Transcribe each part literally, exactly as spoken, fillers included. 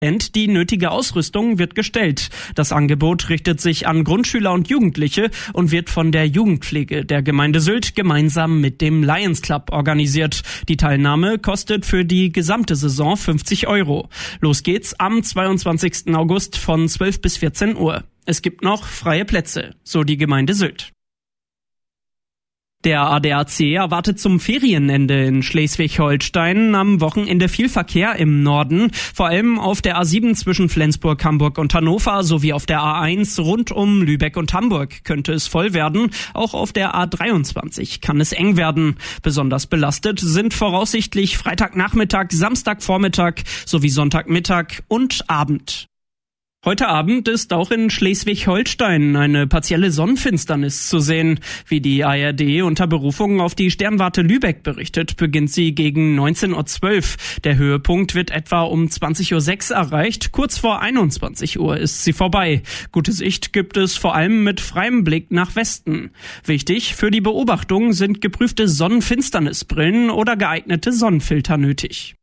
Die nötige Ausrüstung wird gestellt. Das Angebot richtet sich an Grundschüler und Jugendliche und wird von der Jugendpflege der Gemeinde Sylt gemeinsam mit dem Lions Club organisiert. Die Teilnahme kostet für die gesamte Saison fünfzig Euro. Los geht's am zweiundzwanzigsten August von zwölf bis vierzehn Uhr. Es gibt noch freie Plätze, so die Gemeinde Sylt. Der A D A C erwartet zum Ferienende in Schleswig-Holstein am Wochenende viel Verkehr im Norden. Vor allem auf der A sieben zwischen Flensburg, Hamburg und Hannover sowie auf der A eins rund um Lübeck und Hamburg könnte es voll werden. Auch auf der A dreiundzwanzig kann es eng werden. Besonders belastet sind voraussichtlich Freitagnachmittag, Samstagvormittag sowie Sonntagmittag und Abend. Heute Abend ist auch in Schleswig-Holstein eine partielle Sonnenfinsternis zu sehen. Wie die A R D unter Berufung auf die Sternwarte Lübeck berichtet, beginnt sie gegen neunzehn Uhr zwölf. Der Höhepunkt wird etwa um zwanzig Uhr sechs erreicht. Kurz vor einundzwanzig Uhr ist sie vorbei. Gute Sicht gibt es vor allem mit freiem Blick nach Westen. Wichtig für die Beobachtung sind geprüfte Sonnenfinsternisbrillen oder geeignete Sonnenfilter nötig.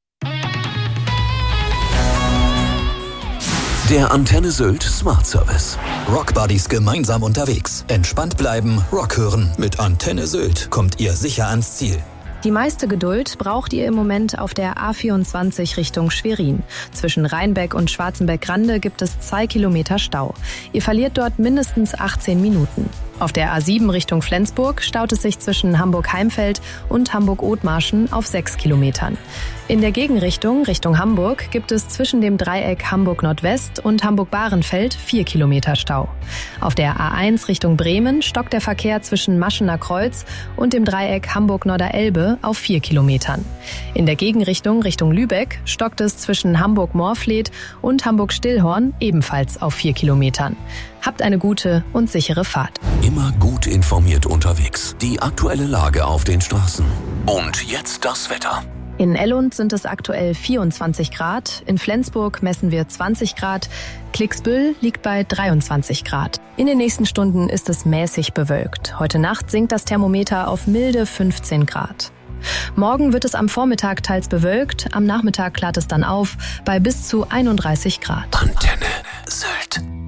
Der Antenne Sylt Smart Service. Rock Buddies gemeinsam unterwegs. Entspannt bleiben, Rock hören. Mit Antenne Sylt kommt ihr sicher ans Ziel. Die meiste Geduld braucht ihr im Moment auf der A vierundzwanzig Richtung Schwerin. Zwischen Rheinbeck und Schwarzenbeck-Grande gibt es zwei Kilometer Stau. Ihr verliert dort mindestens achtzehn Minuten. Auf der A sieben Richtung Flensburg staut es sich zwischen Hamburg-Heimfeld und Hamburg-Othmarschen auf sechs Kilometern. In der Gegenrichtung, Richtung Hamburg, gibt es zwischen dem Dreieck Hamburg-Nordwest und Hamburg-Bahrenfeld vier Kilometer Stau. Auf der A eins Richtung Bremen stockt der Verkehr zwischen Maschener Kreuz und dem Dreieck Hamburg-Norderelbe auf vier Kilometern. In der Gegenrichtung, Richtung Lübeck, stockt es zwischen Hamburg-Morfleet und Hamburg-Stillhorn ebenfalls auf vier Kilometern. Habt eine gute und sichere Fahrt. Immer gut informiert unterwegs. Die aktuelle Lage auf den Straßen. Und jetzt das Wetter. In Ellund sind es aktuell vierundzwanzig Grad, in Flensburg messen wir zwanzig Grad, Klicksbüll liegt bei dreiundzwanzig Grad. In den nächsten Stunden ist es mäßig bewölkt. Heute Nacht sinkt das Thermometer auf milde fünfzehn Grad. Morgen wird es am Vormittag teils bewölkt, am Nachmittag klart es dann auf bei bis zu einunddreißig Grad. Antenne Sylt.